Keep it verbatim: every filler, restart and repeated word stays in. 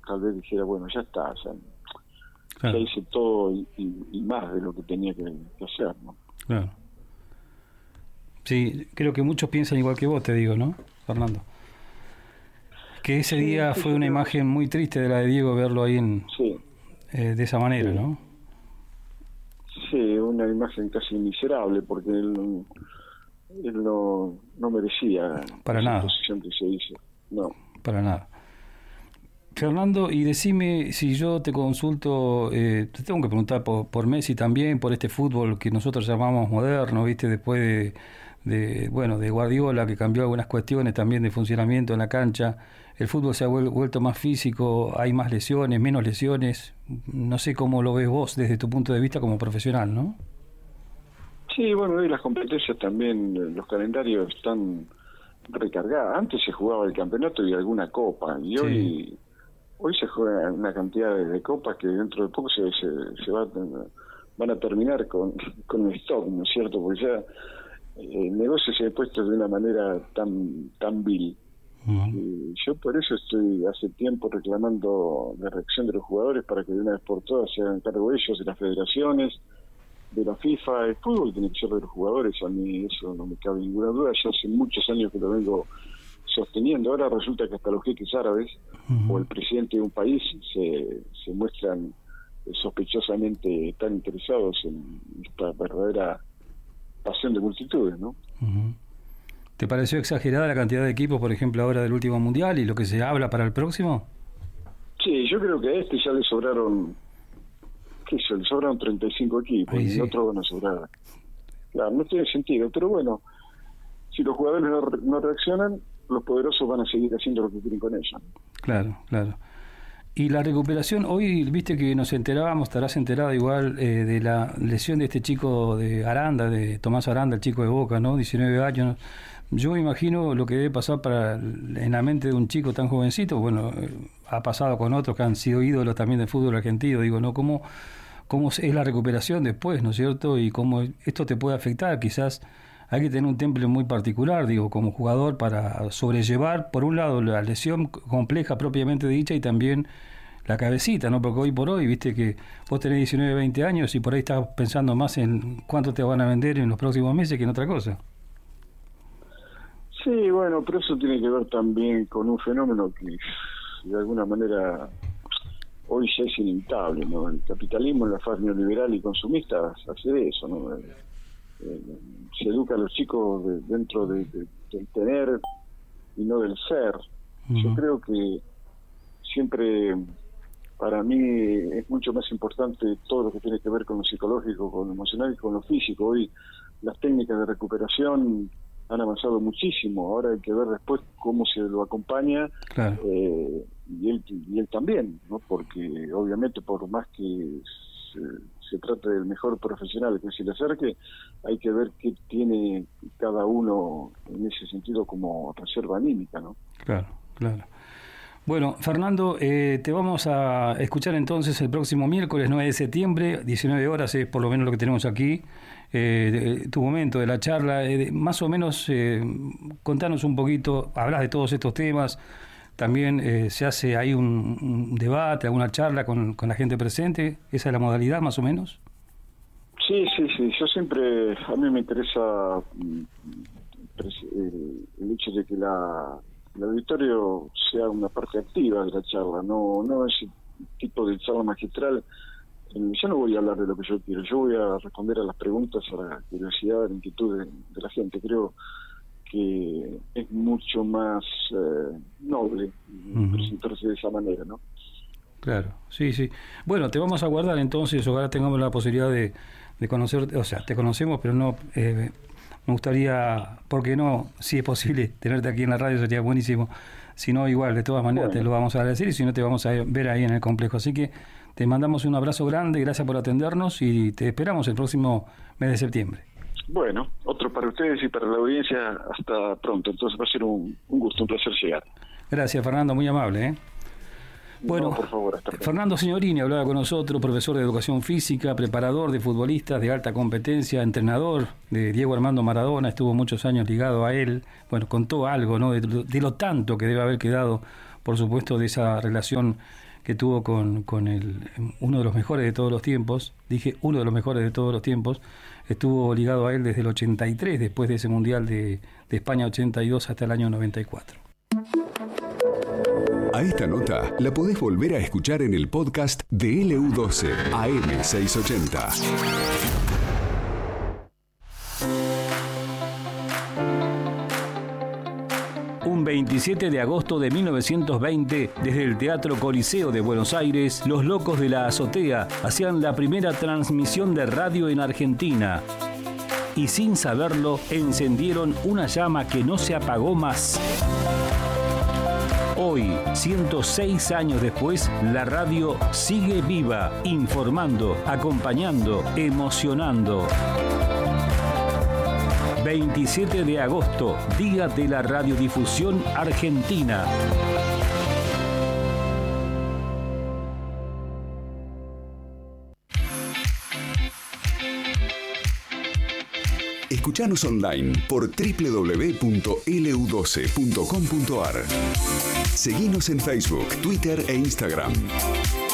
tal vez dijera, bueno, ya está, ya, claro. ya hice todo y, y, y más de lo que tenía que, que hacer, ¿no? Claro. Sí, creo que muchos piensan igual que vos, te digo, ¿no, Fernando? Que ese Sí, día sí, fue yo una creo que imagen muy triste de la de Diego, verlo ahí en, sí, eh, de esa manera, sí, ¿no? sí, una imagen casi miserable, porque él, él no, no merecía Para esa nada, exposición que se hizo, no. para nada. Fernando, y decime si yo te consulto, eh, te tengo que preguntar por, por Messi también, por este fútbol que nosotros llamamos moderno, ¿viste? Después de, de, bueno, de Guardiola, que cambió algunas cuestiones también de funcionamiento en la cancha. El fútbol se ha vuel- vuelto más físico, hay más lesiones, menos lesiones. No sé cómo lo ves vos desde tu punto de vista como profesional, ¿no? Sí, bueno, y las competencias también, los calendarios están recargados. Antes se jugaba el campeonato y alguna copa, y Sí, hoy hoy se juega una cantidad de, de copas que dentro de poco se, se, se va, van a terminar con, con el stock, ¿no es cierto? Porque ya eh, el negocio se ha puesto de una manera tan tan vil. uh-huh. Y yo por eso estoy hace tiempo reclamando la reacción de los jugadores para que de una vez por todas se hagan cargo ellos, de las federaciones, de la FIFA. El fútbol tiene que ser de los jugadores, a mí eso no me cabe ninguna duda. Yo hace muchos años que lo vengo sosteniendo. Ahora resulta que hasta los jeques árabes Uh-huh. o el presidente de un país se, se muestran sospechosamente tan interesados en esta verdadera pasión de multitudes, ¿no? Uh-huh. ¿Te pareció exagerada la cantidad de equipos, por ejemplo, ahora del último mundial y lo que se habla para el próximo? Sí, yo creo que a este ya le sobraron, ¿qué es? Le sobraron treinta y cinco equipos. Ahí y sí. otros van a sobrar. Claro, no tiene sentido, pero bueno, si los jugadores no, re- no reaccionan, los poderosos van a seguir haciendo lo que quieren con ellos. Claro, claro. Y la recuperación, hoy viste que nos enterábamos, estarás enterada igual eh, de la lesión de este chico de Aranda, de Tomás Aranda, el chico de Boca, ¿no? diecinueve años. Yo imagino lo que debe pasar para en la mente de un chico tan jovencito. Bueno, eh, ha pasado con otros que han sido ídolos también del fútbol argentino. Digo, ¿no? ¿Cómo, cómo es la recuperación después, ¿no es cierto? Y cómo esto te puede afectar. Quizás hay que tener un temple muy particular, digo, como jugador para sobrellevar, por un lado, la lesión compleja propiamente dicha y también la cabecita, ¿no? Porque hoy por hoy, viste que vos tenés diecinueve, veinte años y por ahí estás pensando más en cuánto te van a vender en los próximos meses que en otra cosa. Sí, bueno, pero eso tiene que ver también con un fenómeno que de alguna manera hoy ya es inevitable, ¿no? El capitalismo en la fase neoliberal y consumista hace de eso, ¿no? Eh, eh, se educa a los chicos de, dentro de, de, del tener y no del ser. Uh-huh. Yo creo que siempre, para mí, es mucho más importante todo lo que tiene que ver con lo psicológico, con lo emocional y con lo físico. Hoy las técnicas de recuperación han avanzado muchísimo, ahora hay que ver después cómo se lo acompaña, claro. eh, y él y él también, ¿no? Porque obviamente por más que se, se trate del mejor profesional que se le acerque, hay que ver qué tiene cada uno en ese sentido como reserva anímica, ¿no? Claro, claro. Bueno, Fernando, eh, te vamos a escuchar entonces el próximo miércoles nueve de septiembre, diecinueve horas es por lo menos lo que tenemos aquí, eh, tu momento de la charla, eh, más o menos eh, contanos un poquito, hablas de todos estos temas, también eh, se hace ahí un, un debate, alguna charla con, con la gente presente, ¿esa es la modalidad más o menos? Sí, sí, sí, yo siempre, a mí me interesa el, el hecho de que la... el auditorio sea una parte activa de la charla, no no ese tipo de charla magistral. Yo no voy a hablar de lo que yo quiero, yo voy a responder a las preguntas, a la curiosidad, a la inquietud de, de la gente. Creo que es mucho más eh, noble uh-huh. presentarse de esa manera, ¿no? Claro, sí, sí. Bueno, te vamos a guardar entonces, ojalá tengamos la posibilidad de, de conocer, o sea, te conocemos, pero no... Eh, me gustaría, ¿por qué no? Si es posible, tenerte aquí en la radio sería buenísimo. Si no, igual, de todas maneras bueno. te lo vamos a agradecer y si no, te vamos a ver ahí en el complejo. Así que te mandamos un abrazo grande, gracias por atendernos y te esperamos el próximo mes de septiembre. Bueno, otro para ustedes y para la audiencia. Hasta pronto. Entonces va a ser un, un gusto, un placer llegar. Gracias, Fernando, muy amable, ¿eh? Bueno, no, por favor, hasta Fernando Signorini hablaba con nosotros, profesor de educación física, preparador de futbolistas de alta competencia, entrenador de Diego Armando Maradona, estuvo muchos años ligado a él, bueno, contó algo, ¿no? De, de lo tanto que debe haber quedado, por supuesto, de esa relación que tuvo con, con el, uno de los mejores de todos los tiempos, dije uno de los mejores de todos los tiempos, estuvo ligado a él desde el ochenta y tres, después de ese Mundial de, de España ochenta y dos hasta el año noventa y cuatro. A esta nota la podés volver a escuchar en el podcast de L U doce A M seiscientos ochenta. Un veintisiete de agosto de mil novecientos veinte, desde el Teatro Coliseo de Buenos Aires, los Locos de la Azotea hacían la primera transmisión de radio en Argentina. Y sin saberlo, encendieron una llama que no se apagó más. Hoy, ciento seis años después, la radio sigue viva, informando, acompañando, emocionando. veintisiete de agosto, Día de la Radiodifusión Argentina. Escuchanos online por doble u doble u doble u punto l u doce punto com punto a r. Seguinos en Facebook, Twitter e Instagram.